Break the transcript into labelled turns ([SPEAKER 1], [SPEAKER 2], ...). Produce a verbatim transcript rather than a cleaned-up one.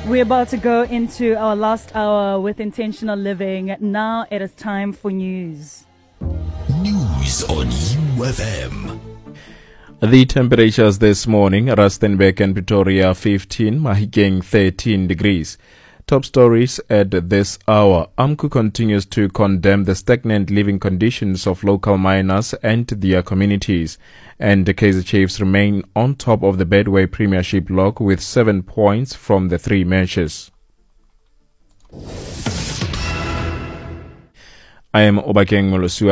[SPEAKER 1] We're about to go into our last hour with intentional living. Now it is time for news.
[SPEAKER 2] News on U F M.
[SPEAKER 3] The temperatures this morning, Rustenburg and Pretoria fifteen, Mahikeng thirteen degrees. Top stories at this hour. AMCU continues to condemn the stagnant living conditions of local miners and their communities. And the Kaizer Chiefs remain on top of the Betway Premiership log with seven points from the three matches. I am Obakeng Molosua.